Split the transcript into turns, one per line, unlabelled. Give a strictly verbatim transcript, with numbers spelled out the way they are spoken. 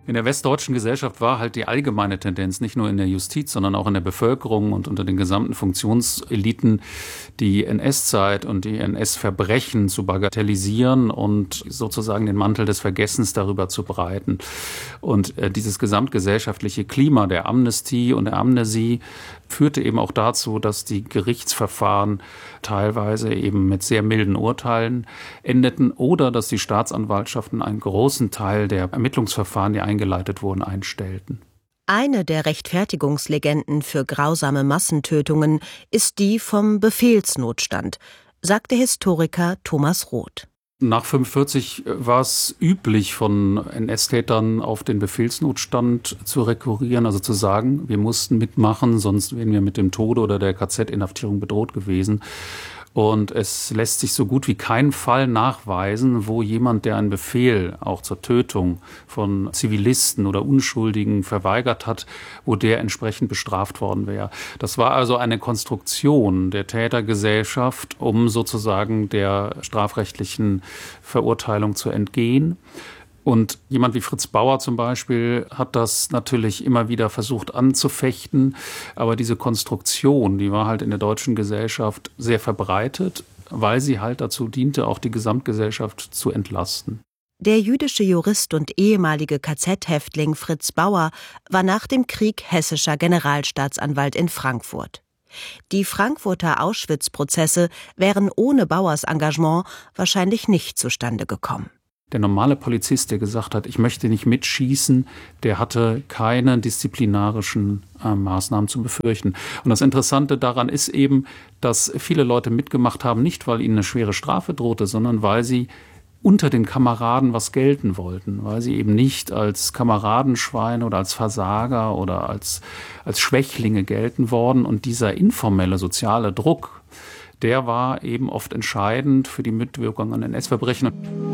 In der westdeutschen Gesellschaft war halt die allgemeine Tendenz, nicht nur in der Justiz, sondern auch in der Bevölkerung und unter den gesamten Funktionseliten, die N S-Zeit und die N S-Verbrechen zu bagatellisieren und sozusagen den Mantel des Vergessens darüber zu breiten. Und äh, dieses gesamtgesellschaftliche Klima der Amnestie und der Amnesie führte eben auch dazu, dass die Gerichtsverfahren teilweise eben mit sehr milden Urteilen endeten oder dass die Staatsanwaltschaften einen großen Teil der Ermittlungsverfahren, die eingeleitet wurden, einstellten.
Eine der Rechtfertigungslegenden für grausame Massentötungen ist die vom Befehlsnotstand, sagt der Historiker Thomas Roth.
Nach fünfundvierzig war es üblich, von N S-Tätern auf den Befehlsnotstand zu rekurrieren, also zu sagen, wir mussten mitmachen, sonst wären wir mit dem Tode oder der K Z-Inhaftierung bedroht gewesen. Und es lässt sich so gut wie keinen Fall nachweisen, wo jemand, der einen Befehl auch zur Tötung von Zivilisten oder Unschuldigen verweigert hat, wo der entsprechend bestraft worden wäre. Das war also eine Konstruktion der Tätergesellschaft, um sozusagen der strafrechtlichen Verurteilung zu entgehen. Und jemand wie Fritz Bauer zum Beispiel hat das natürlich immer wieder versucht anzufechten. Aber diese Konstruktion, die war halt in der deutschen Gesellschaft sehr verbreitet, weil sie halt dazu diente, auch die Gesamtgesellschaft zu entlasten.
Der jüdische Jurist und ehemalige K Z-Häftling Fritz Bauer war nach dem Krieg hessischer Generalstaatsanwalt in Frankfurt. Die Frankfurter Auschwitz-Prozesse wären ohne Bauers Engagement wahrscheinlich nicht zustande gekommen.
Der normale Polizist, der gesagt hat, ich möchte nicht mitschießen, der hatte keine disziplinarischen äh, Maßnahmen zu befürchten. Und das Interessante daran ist eben, dass viele Leute mitgemacht haben, nicht weil ihnen eine schwere Strafe drohte, sondern weil sie unter den Kameraden was gelten wollten, weil sie eben nicht als Kameradenschweine oder als Versager oder als, als Schwächlinge gelten worden. Und dieser informelle soziale Druck, der war eben oft entscheidend für die Mitwirkung an N S-Verbrechen.